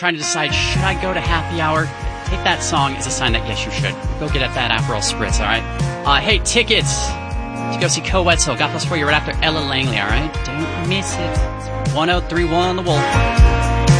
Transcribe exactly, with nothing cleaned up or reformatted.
trying to decide, should I go to happy hour? Take that song as a sign that, yes, you should. Go get at that Aperol Spritz, all right? Uh, hey, tickets to go see Coetzel. Got those for you right after Ella Langley, all right? Don't miss it. one oh three one The Wolf.